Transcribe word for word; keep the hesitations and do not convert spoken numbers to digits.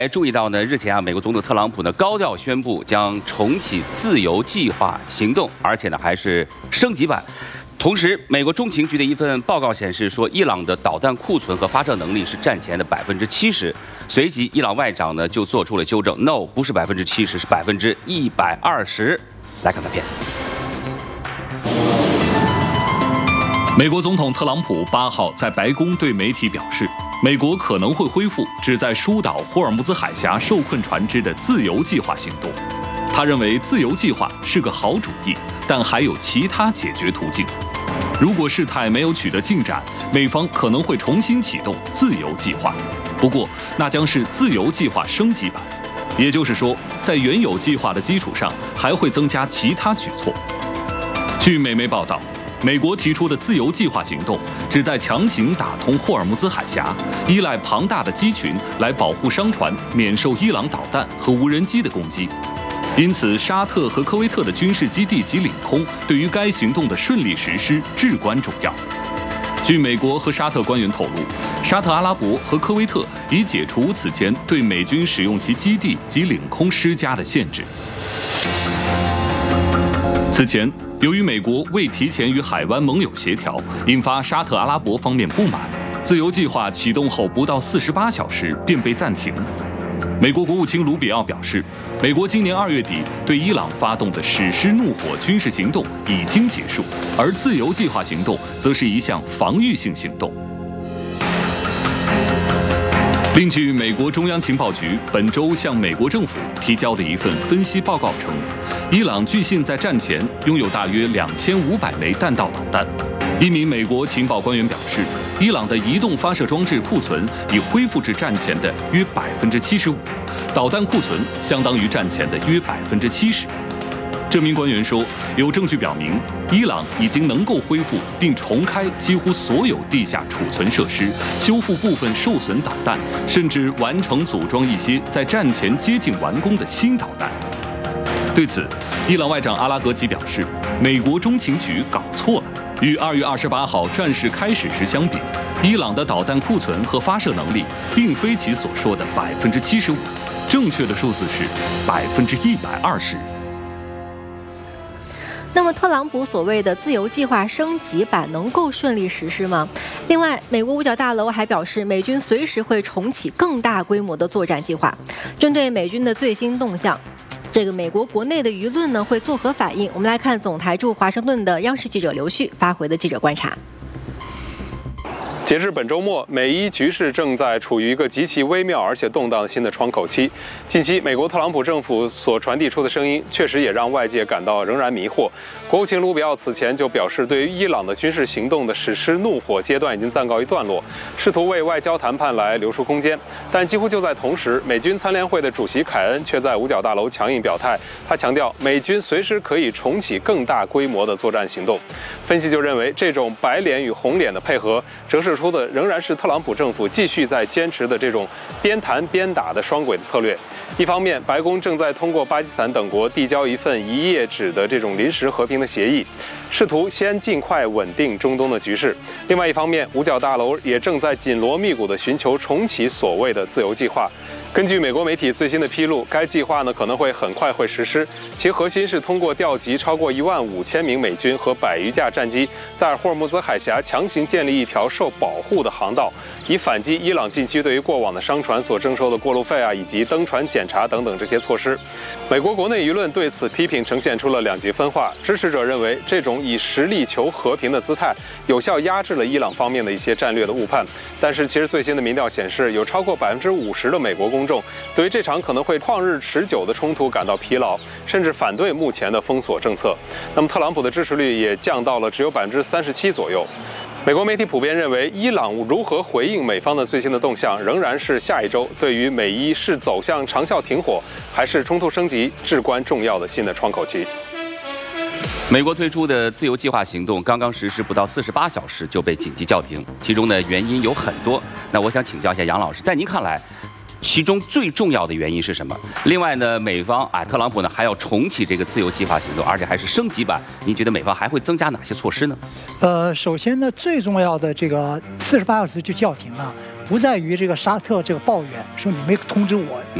哎，注意到呢，日前啊，美国总统特朗普呢高调宣布将重启自由计划行动，而且呢还是升级版。同时，美国中情局的一份报告显示说，伊朗的导弹库存和发射能力是战前的百分之七十。随即，伊朗外长呢就做出了纠正 ，no， 不是百分之七十，是百分之一百二十。来看短片。 美国总统特朗普八号在白宫对媒体表示，美国可能会恢复旨在疏导霍尔木兹海峡受困船只的自由计划行动。他认为自由计划是个好主意，但还有其他解决途径。如果事态没有取得进展，美方可能会重新启动自由计划。不过，那将是自由计划升级版，也就是说，在原有计划的基础上，还会增加其他举措。据美媒报道。 美国提出的自由计划行动旨在强行打通霍尔木兹海峡，依赖庞大的机群来保护商船免受伊朗导弹和无人机的攻击。因此，沙特和科威特的军事基地及领空对于该行动的顺利实施至关重要。据美国和沙特官员透露，沙特阿拉伯和科威特已解除此前对美军使用其基地及领空施加的限制。 此前，由于美国未提前与海湾盟友协调，引发沙特阿拉伯方面不满。自由计划启动后不到四十八小时便被暂停。美国国务卿卢比奥表示，美国今年二月底对伊朗发动的史诗怒火军事行动已经结束，而自由计划行动则是一项防御性行动。 另据美国中央情报局本周向美国政府提交的一份分析报告称，伊朗据信在战前拥有大约两千五百枚弹道导弹。一名美国情报官员表示，伊朗的移动发射装置库存已恢复至战前的约百分之七十五，导弹库存相当于战前的约百分之七十。 这名官员说，有证据表明，伊朗已经能够恢复并重开几乎所有地下储存设施，修复部分受损导弹，甚至完成组装一些在战前接近完工的新导弹。对此，伊朗外长阿拉格齐表示，美国中情局搞错了。与二月二十八号战事开始时相比，伊朗的导弹库存和发射能力并非其所说的百分之七十五，正确的数字是百分之一百二十。 那么，特朗普所谓的自由计划升级版能够顺利实施吗？另外，美国五角大楼还表示，美军随时会重启更大规模的作战计划。针对美军的最新动向，这个美国国内的舆论呢会作何反应？我们来看总台驻华盛顿的央视记者刘旭发回的记者观察。 截至本周末，美伊局势正在处于一个极其微妙而且动荡的新的窗口期。近期，美国特朗普政府所传递出的声音，确实也让外界感到仍然迷惑。国务卿卢比奥此前就表示，对于伊朗的军事行动的史诗怒火阶段已经暂告一段落，试图为外交谈判来留出空间。但几乎就在同时，美军参联会的主席凯恩却在五角大楼强硬表态，他强调美军随时可以重启更大规模的作战行动。分析就认为，这种白脸与红脸的配合，折射出 出的仍然是特朗普政府继续在坚持的这种边谈边打的双轨的策略。一方面，白宫正在通过巴基斯坦等国递交一份一页纸的这种临时和平的协议，试图先尽快稳定中东的局势；另外一方面，五角大楼也正在紧锣密鼓地寻求重启所谓的自由计划。 根据美国媒体最新的披露，该计划呢可能会很快会实施，其核心是通过调集超过一万五千名美军和百余架战机，在霍尔木兹海峡强行建立一条受保护的航道，以反击伊朗近期对于过往的商船所征收的过路费啊，以及登船检查等等这些措施。美国国内舆论对此批评呈现出了两极分化，支持者认为这种以实力求和平的姿态，有效压制了伊朗方面的一些战略的误判。但是，其实最新的民调显示，有超过百分之五十的美国公 公众对于这场可能会旷日持久的冲突感到疲劳，甚至反对目前的封锁政策。那么，特朗普的支持率也降到了只有百分之三十七左右。美国媒体普遍认为，伊朗如何回应美方的最新的动向，仍然是下一周对于美伊是走向长效停火，还是冲突升级至关重要的新的窗口期。 美国推出的自由计划行动刚刚实施不到四十八小时就被紧急叫停，其中的原因有很多。那我想请教一下杨老师，在您看来，其中最重要的原因是什么？另外呢，美方啊，特朗普呢还要重启这个自由计划行动，而且还是升级版。您觉得美方还会增加哪些措施呢？ 呃，首先呢，最重要的这个四十八小时就叫停了。 不在于这个沙特这个抱怨说你没通知我